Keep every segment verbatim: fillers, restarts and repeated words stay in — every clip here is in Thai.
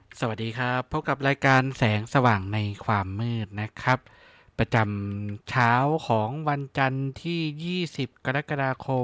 สวัสดีครับพบกับรายการแสงสว่างในความมืดนะครับประจำเช้าของวันจันทร์ที่ยี่สิบกรกฎาคม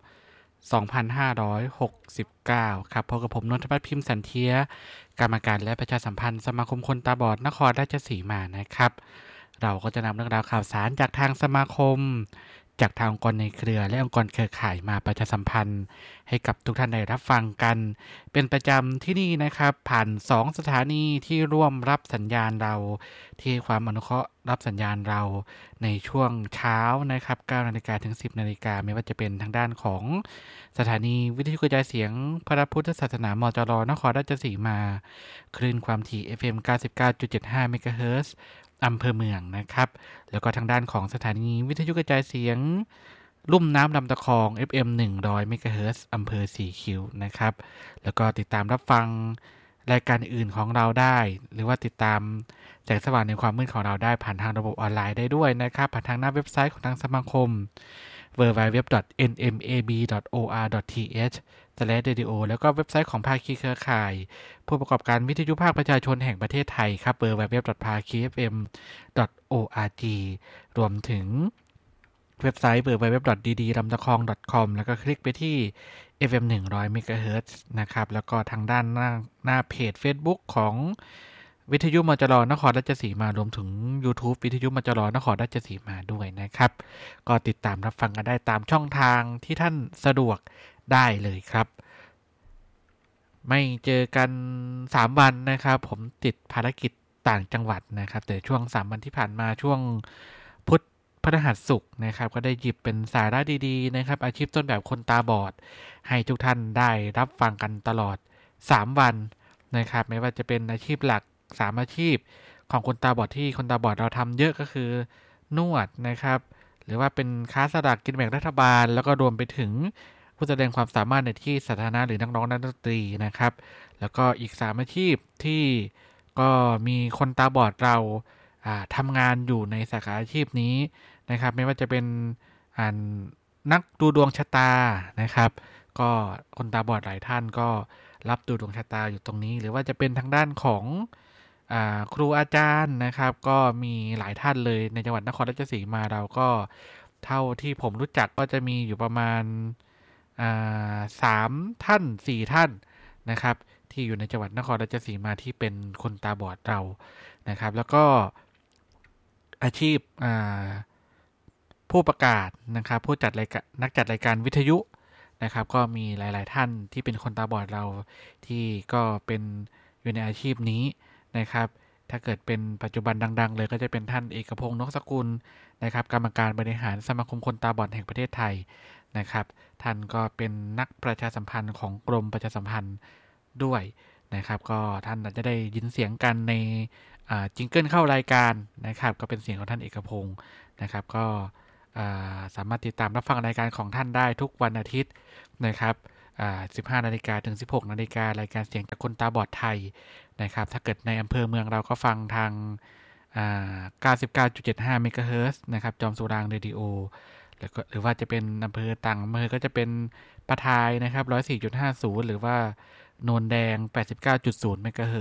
สองพันห้าร้อยหกสิบเก้าครับพบกับผมนนทพัฒน์พิมพ์สันเทียกรรมการและประชาสัมพันธ์สมาคมคนตาบอดนครราชสีมานะครับเราก็จะนำเรื่องราวข่าวสารจากทางสมาคมจากทางองค์กรในเครือและองค์กรเครือข่ายมาประชาสัมพันธ์ให้กับทุกท่านได้รับฟังกัน เป็นประจำที่นี่นะครับผ่านสองสถานีที่ร่วมรับสัญญาณเราที่ให้ความอนุเคราะห์รับสัญญาณเราในช่วงเช้านะครับเก้านาฬิกาถึงสิบนาฬิกาไม่ว่าจะเป็นทางด้านของสถานีวิทยุกระจายเสียงพระพุทธศาสนามจรนครราชสีมาคลื่นความถี่ เอฟ เอ็ม เก้าสิบเก้าจุดเจ็ดห้าเมกะเฮิรตซ์อำเภอเมืองนะครับแล้วก็ทางด้านของสถานีวิทยุกระจายเสียงลุ่มน้ำลำตะคอง เอฟ เอ็ม หนึ่งร้อยเมกะเฮิรตซ์อำเภอสีคิ้วนะครับ แล้วก็ติดตามรับฟังรายการอื่นของเราได้ หรือว่าติดตามแสงสว่างในความมืดของเราได้ผ่านทางระบบออนไลน์ได้ด้วยนะครับผ่านทางหน้าเว็บไซต์ของทางสมาคม ดับเบิลยู ดับเบิลยู ดับเบิลยู ดอท เอ็น เอ็ม เอ บี ดอท โอ อาร์ ดอท ที เอช สแลช เรดิโอ แล้วก็เว็บไซต์ของภาคีเครือข่ายผู้ประกอบการวิทยุภาคประชาชนแห่งประเทศไทยครับ ดับเบิลยู ดับเบิลยู ดับเบิลยู ดอท พาคี เอฟ เอ็ม ดอท โอ อาร์ จี รวมถึงเว็บไซต์ ดับเบิลยู ดับเบิลยู ดับเบิลยู ดอท ดี ดี ลำตะคอง คอม แล้วก็คลิกไปที่ เอฟ เอ็ม หนึ่งร้อยเมกะเฮิรตซ์นะครับแล้วก็ทางด้านหน้าหน้าเพจ Facebook ของวิทยุมจรนครราชสีมารวมถึง YouTube วิทยุมจรนครราชสีมาด้วยนะครับก็ติดตามรับฟังกันได้ตามช่องทางที่ท่านสะดวกได้เลยครับไม่เจอกันสามวันนะครับผมติดภารกิจต่างจังหวัดนะครับแต่ช่วงสามวันที่ผ่านมาช่วงพุธพฤหัสศุกร์นะครับก็ได้หยิบเป็นสาระดีๆนะครับอาชีพต้นแบบคนตาบอดให้ทุกท่านได้รับฟังกันตลอดสามวันนะครับไม่ว่าจะเป็นอาชีพหลักสามอาชีพของคนตาบอดที่คนตาบอดเราทำเยอะก็คือนวดนะครับหรือว่าเป็นค้าสลากกินแบ่งรัฐบาลแล้วก็รวมไปถึงผู้แสดงความสามารถในที่สาธารณะหรือนักร้องนักดนตรีนะครับแล้วก็อีกสามอาชีพที่ก็มีคนตาบอดเราทำงานอยู่ในสาขาอาชีพนี้นะครับไม่ว่าจะเป็นนักดูดวงชะตานะครับก็คนตาบอดหลายท่านก็รับดูดวงชะตาอยู่ตรงนี้หรือว่าจะเป็นทางด้านของอาครูอาจารย์นะครับก็มีหลายท่านเลยในจังหวัดนครราชสีมาเราก็เท่าที่ผมรู้จักก็จะมีอยู่ประมาณสามท่านสี่ท่านนะครับที่อยู่ในจังหวัดนครราชสีมาที่เป็นคนตาบอดเรานะครับแล้วก็อาชีพผู้ประกาศนะครับผู้จัดรายการนักจัดรายการวิทยุนะครับก็มีหลายๆท่านที่เป็นคนตาบอดเราที่ก็เป็นอยู่ในอาชีพนี้นะครับถ้าเกิดเป็นปัจจุบันดังๆเลยก็จะเป็นท่านเอกพงษ์นกสกุลนะครับกรรมการบริหารสมาคมคนตาบอดแห่งประเทศไทยนะครับท่านก็เป็นนักประชาสัมพันธ์ของกรมประชาสัมพันธ์ด้วยนะครับก็ท่านอาจจะได้ยินเสียงกันในจิงเกิลเข้ารายการนะครับก็เป็นเสียงของท่านเอกพงษ์นะครับก็สามารถติดตามรับฟังรายการของท่านได้ทุกวันอาทิตย์นะครับสิบห้านาฬิกาถึงสิบหกนาฬิการายการเสียงจากคนตาบอดไทยนะครับถ้าเกิดในอำเภอเมืองเราก็ฟังทางเก้าสิบเก้าจุดเจ็ดห้าเมกะเฮิรตซ์นะครับจอมสุรางเรดิโอแล้วก็หรือว่าจะเป็นอำเภอต่างอำเภอก็จะเป็นปะทายนะครับหนึ่งร้อยสี่จุดห้าศูนย์หรือว่าโนนแดง แปดสิบเก้าจุดศูนย์เมกะเฮิรตซ์